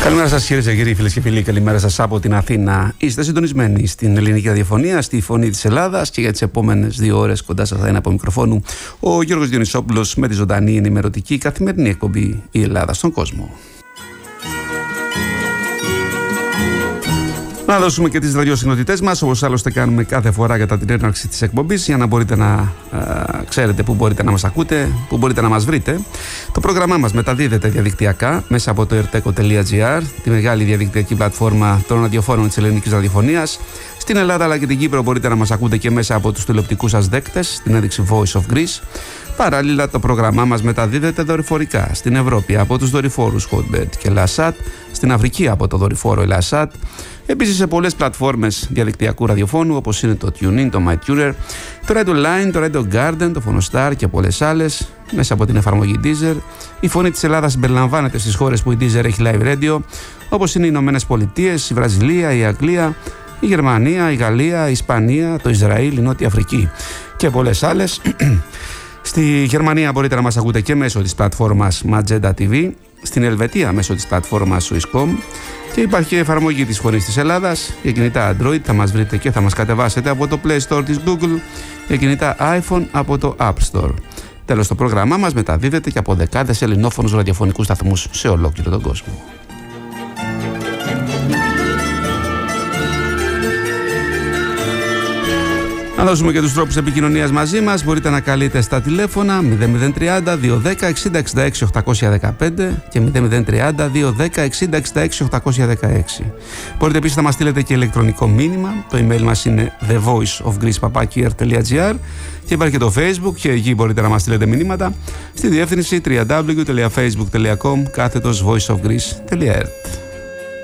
Καλημέρα σας κυρίες και κύριοι, φίλες και φίλοι, καλημέρα σας από την Αθήνα. Είστε συντονισμένοι στην ελληνική ραδιοφωνία, στη Φωνή της Ελλάδας, και για τις επόμενες 2 ώρες κοντά σας θα είναι από μικροφόνου ο Γιώργος Διονυσόπουλος με τη ζωντανή ενημερωτική καθημερινή εκπομπή «Η Ελλάδα στον κόσμο». Να δώσουμε και τις ραδιοσυχνοτητές μας, όπως άλλωστε κάνουμε κάθε φορά κατά την έναρξη της εκπομπής, για να μπορείτε να ξέρετε πού μπορείτε να μας ακούτε, πού μπορείτε να μας βρείτε. Το πρόγραμμά μας μεταδίδεται διαδικτυακά μέσα από το erteco.gr, τη μεγάλη διαδικτυακή πλατφόρμα των ραδιοφόρων της ελληνικής ραδιοφωνίας. Στην Ελλάδα αλλά και την Κύπρο μπορείτε να μας ακούτε και μέσα από τους τηλεοπτικούς σας δέκτες, στην ένδειξη Voice of Greece. Παράλληλα, το πρόγραμμά μας μεταδίδεται δορυφορικά στην Ευρώπη από τους δορυφόρους Hotbird και Lasat, στην Αφρική από το δορυφόρο Lasat. Επίσης σε πολλές πλατφόρμες διαδικτυακού ραδιοφώνου, όπως είναι το TuneIn, το MyTuner, το Radio Line, το Radio Garden, το Phonostar και πολλές άλλες, μέσα από την εφαρμογή Deezer. Η Φωνή της Ελλάδας συμπεριλαμβάνεται στις χώρες που η Deezer έχει live radio, όπως είναι οι Ηνωμένες Πολιτείες, η Βραζιλία, η Αγγλία, η Γερμανία, η Γαλλία, η Ισπανία, το Ισραήλ, η Νότια Αφρική και πολλές άλλες. Στη Γερμανία μπορείτε να μας ακούτε και μέσω της πλατφόρμας Magenta TV, στην Ελβετία μέσω της πλατφόρμας Swisscom, και υπάρχει εφαρμογή της Φωνής της Ελλάδας για κινητά Android, θα μας βρείτε και θα μας κατεβάσετε από το Play Store της Google, για κινητά iPhone από το App Store. Τέλος, το πρόγραμμά μας μεταδίδεται και από δεκάδες ελληνόφωνους ραδιοφωνικούς σταθμούς σε ολόκληρο τον κόσμο. Να δώσουμε και τους τρόπους επικοινωνίας μαζί μας. Μπορείτε να καλείτε στα τηλέφωνα 0030 210 60 66 815 και 0030 210 60 66 816. Μπορείτε επίσης να μας στείλετε και ηλεκτρονικό μήνυμα. Το email μας είναι thevoiceofgreece@gr και υπάρχει και το Facebook, και εκεί μπορείτε να μας στείλετε μηνύματα στη διεύθυνση www.facebook.com/voiceofgreece.r.